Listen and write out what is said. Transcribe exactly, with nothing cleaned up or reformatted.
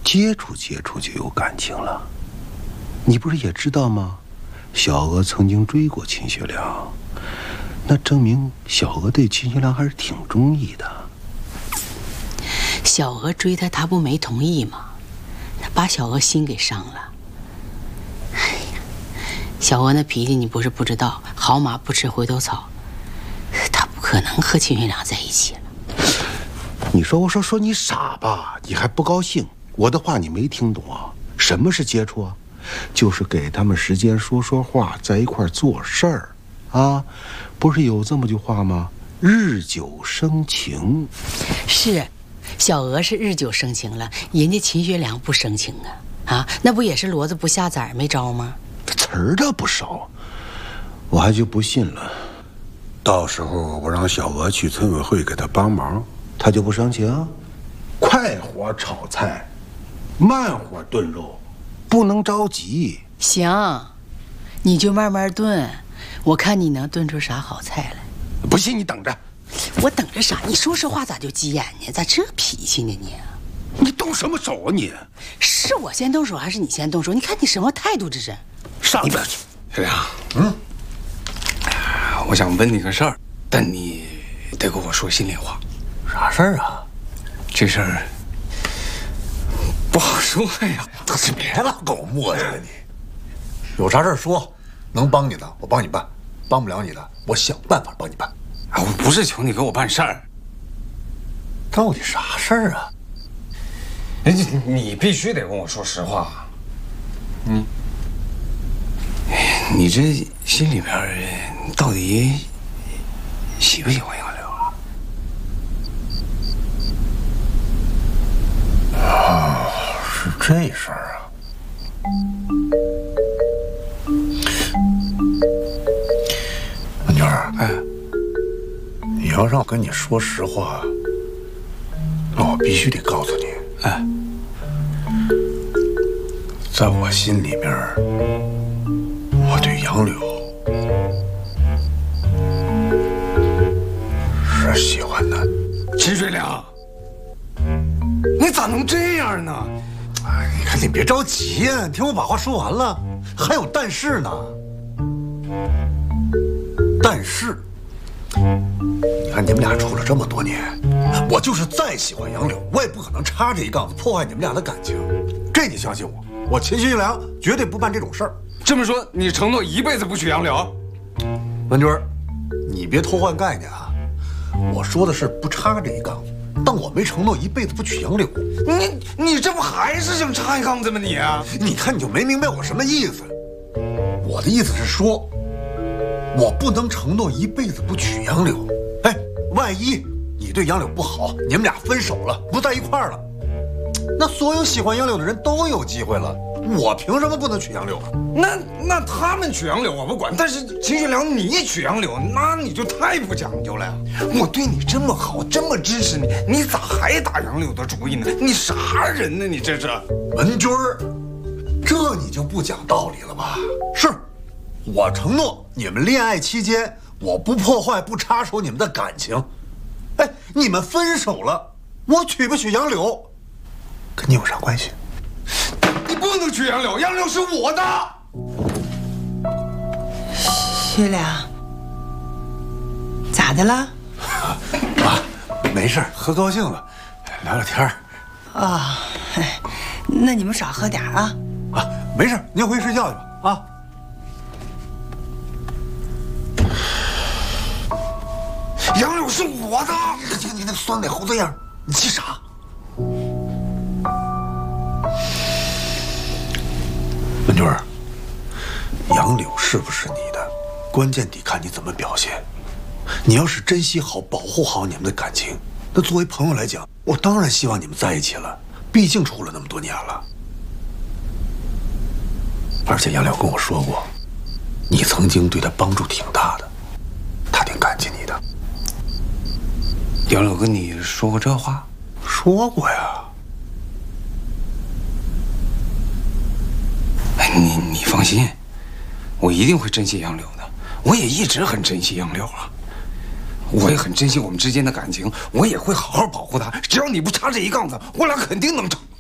接触接触就有感情了。你不是也知道吗？小娥曾经追过秦学良，那证明小娥对秦学良还是挺中意的。 小娥追他，他不没同意吗？他把小娥心给伤了。哎呀，小娥那脾气你不是不知道，好马不吃回头草，他不可能和秦学良在一起了。 你说我说说你傻吧？你还不高兴？我的话你没听懂啊？什么是接触啊？就是给他们时间说说话，在一块儿做事儿，啊，不是有这么句话吗？日久生情。 是，小娥是日久生情了，人家秦学良不生情啊啊，那不也是骡子不下崽儿没招吗？ 这词儿倒不少，我还就不信了。到时候我让小娥去村委会给他帮忙，他就不生情？快火炒菜，慢火炖肉，不能着急。 行，你就慢慢炖，我看你能炖出啥好菜来。 不信你等着。 我等着啥？你说实话咋就急眼呢？咋这脾气呢你？ 你动什么手啊你？ 是我先动手还是你先动手？你看你什么态度这是？ 上边去。 学良，嗯，我想问你个事儿，但你得跟我说心里话。 啥事儿啊？ 这事儿不好说呀。 得是别老跟我磨叽了你。有啥事儿说，能帮你的我帮你办，帮不了你的我想办法帮你办。 啊，我不是求你给我办事儿， 到底啥事儿啊？ 人家你必须得跟我说实话。嗯，你这心里边到底喜不喜欢杨柳啊？ 啊，是这事儿啊。文娟儿， 哎， 你要让我跟你说实话，那我必须得告诉你， 哎， 在我心里边，我对杨柳是喜欢的。 秦学良，你咋能这样呢？ 哎，你看你别着急呀，你听我把话说完了，还有但是呢。但是，你看你们俩处了这么多年，我就是再喜欢杨柳，我也不可能插这一杠子破坏你们俩的感情。这你相信我，我秦学良绝对不办这种事儿。 这么说，你承诺一辈子不娶杨柳？ 文娟，你别偷换概念啊！我说的是不插这一杠子，但我没承诺一辈子不娶杨柳。 你你这不还是想插一杠子吗你啊？ 你看你就没明白我什么意思。我的意思是说，我不能承诺一辈子不娶杨柳。哎，万一你对杨柳不好，你们俩分手了，不在一块儿了，那所有喜欢杨柳的人都有机会了。我凭什么不能娶杨柳啊？ 那那他们娶杨柳我不管，但是秦学良你娶杨柳，那你就太不讲究了呀！我对你这么好，这么支持你，你咋还打杨柳的主意呢？你啥人呢？你这是？ 文君儿，这你就不讲道理了吧？是，我承诺你们恋爱期间我不破坏、不插手你们的感情。哎，你们分手了，我娶不娶杨柳，跟你有啥关系？ 你不能娶杨柳，杨柳是我的。 学良，咋的了？ 啊，没事，喝高兴了，聊聊天儿。 啊，哎，那你们少喝点啊。 啊，没事，您回去睡觉去吧。啊。 杨柳是我的。 你你那酸奶猴子样，你气啥？文娟儿，杨柳是不是你的，关键得看你怎么表现。你要是珍惜好、保护好你们的感情，那作为朋友来讲，我当然希望你们在一起了。毕竟处了那么多年了。而且杨柳跟我说过，你曾经对他帮助挺大的，他挺感激你的。 杨柳跟你说过这话？ 说过呀。 哎，你你放心，我一定会珍惜杨柳的。我也一直很珍惜杨柳啊，我也很珍惜我们之间的感情，我也会好好保护她。只要你不插这一杠子，我俩肯定能成。